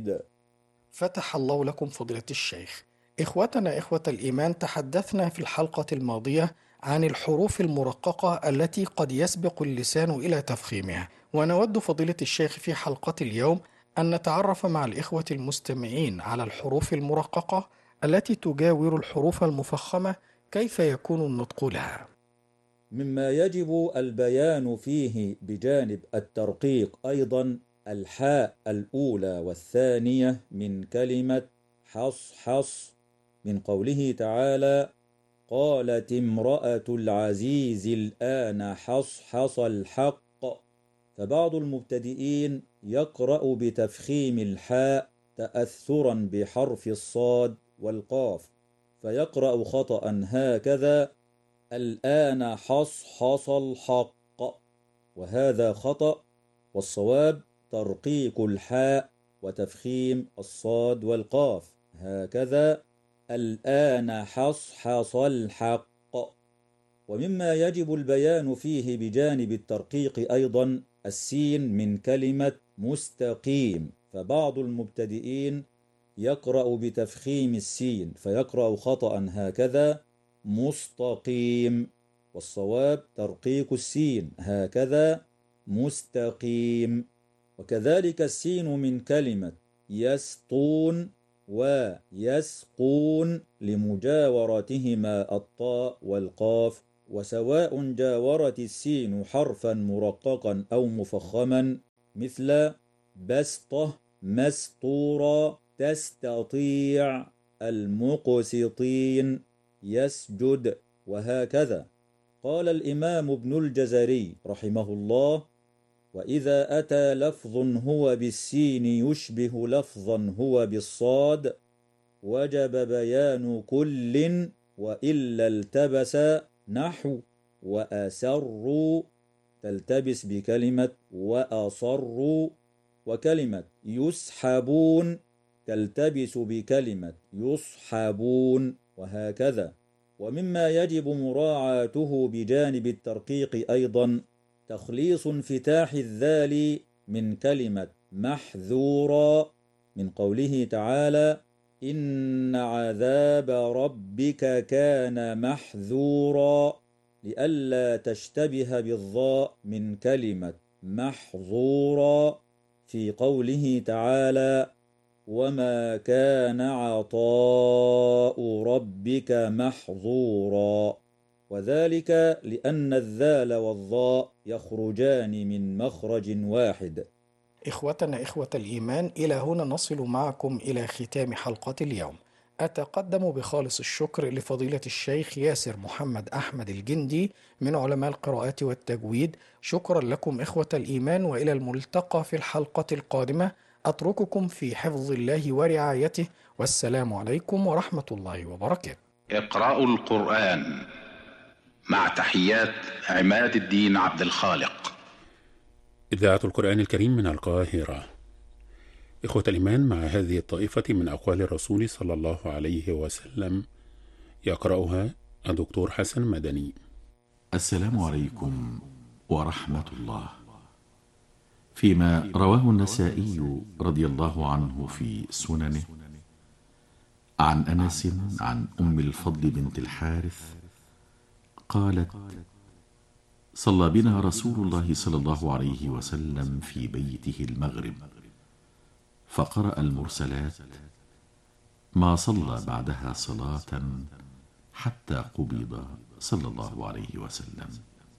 الصاد. فتح الله لكم فضيلة الشيخ. إخوتنا إخوة الإيمان، تحدثنا في الحلقة الماضية عن الحروف المرققة التي قد يسبق اللسان إلى تفخيمها، ونود فضيلة الشيخ في حلقة اليوم أن نتعرف مع الإخوة المستمعين على الحروف المرققة التي تجاور الحروف المفخمة، كيف يكون النطق لها؟ مما يجب البيان فيه بجانب الترقيق أيضا الحاء الأولى والثانية من كلمة حصحص، من قوله تعالى: قالت امرأة العزيز الآن حصحص الحق. فبعض المبتدئين يقرأ بتفخيم الحاء تأثرا بحرف الصاد والقاف، فيقرأ خطأ هكذا: الآن حصحص الحق، وهذا خطأ، والصواب ترقيق الحاء وتفخيم الصاد والقاف، هكذا: الآن حصحص الحق. ومما يجب البيان فيه بجانب الترقيق أيضا السين من كلمة مستقيم، فبعض المبتدئين يقرأ بتفخيم السين فيقرأ خطأ هكذا: مستقيم، والصواب ترقيق السين، هكذا: مستقيم. وكذلك السين من كلمة يسطون ويسقون لمجاورتهما الطاء والقاف، وسواء جاورت السين حرفا مرققا أو مفخما مثل بسطة، مسطورا، تستطيع، المقسطين، يسجد، وهكذا. قال الإمام ابن الجزري رحمه الله: وإذا أتى لفظ هو بالسين يشبه لفظا هو بالصاد وجب بيان كل، وإلا التبس، نحو وأسروا تلتبس بكلمة وأصروا، وكلمة يسحبون تلتبس بكلمة يصحبون، وهكذا. ومما يجب مراعاته بجانب الترقيق أيضا تخليص انفتاح الذال من كلمة محذورا، من قوله تعالى: إن عذاب ربك كان محذورا، لئلا تشتبه بالضاء من كلمة محظورا في قوله تعالى: وما كان عطاء ربك محظورا، وذلك لأن الذال والضاء يخرجان من مخرج واحد. إخوتنا إخوة الإيمان، إلى هنا نصل معكم إلى ختام حلقة اليوم. أتقدم بخالص الشكر لفضيلة الشيخ ياسر محمد أحمد الجندي من علماء القراءات والتجويد. شكرا لكم إخوة الإيمان، وإلى الملتقى في الحلقة القادمة. أترككم في حفظ الله ورعايته، والسلام عليكم ورحمة الله وبركاته. اقرأوا القرآن مع تحيات عماد الدين عبد الخالق. إذاعة القرآن الكريم من القاهرة. إخوة الإيمان، مع هذه الطائفة من أقوال الرسول صلى الله عليه وسلم يقرأها الدكتور حسن مدني. السلام عليكم ورحمة الله. فيما رواه النسائي رضي الله عنه في سننه عن أنس عن أم الفضل بنت الحارث قالت: صلى بنا رسول الله صلى الله عليه وسلم في بيته المغرب، فقرأ المرسلات، ما صلى بعدها صلاة حتى قبض صلى الله عليه وسلم.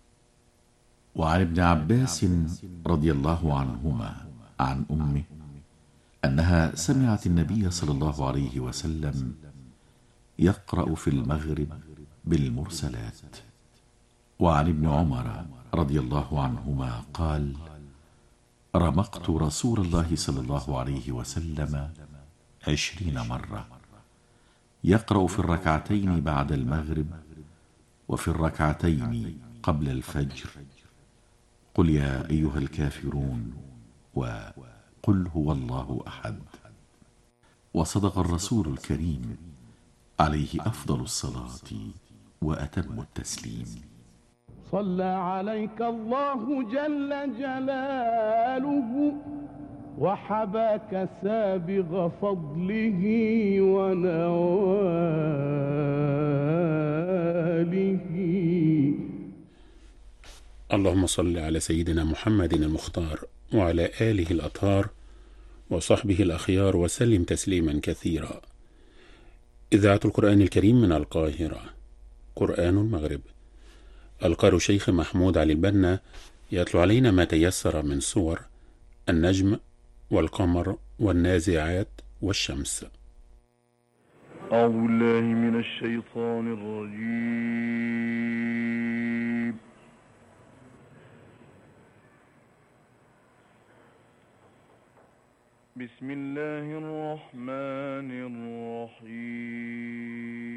وعن ابن عباس رضي الله عنهما عن أمه أنها سمعت النبي صلى الله عليه وسلم يقرأ في المغرب بالمرسلات. وعن ابن عمر رضي الله عنهما قال: رمقت رسول الله صلى الله عليه وسلم 20 مرة يقرأ في الركعتين بعد المغرب وفي الركعتين قبل الفجر قل يا أيها الكافرون وقل هو الله أحد. وصدق الرسول الكريم عليه أفضل الصلاة وأتم التسليم. صلى عليك الله جل جلاله وحباك سابغ فضله ونواله. اللهم صل على سيدنا محمد المختار وعلى آله الأطهار وصحبه الأخيار وسلم تسليما كثيرا. إذاعة القرآن الكريم من القاهرة، قرآن المغرب. القارئ شيخ محمود علي البنا يتلو علينا ما تيسر من سور النجم والقمر والنازعات والشمس. أعوذ بالله من الشيطان الرجيم. بسم الله الرحمن الرحيم.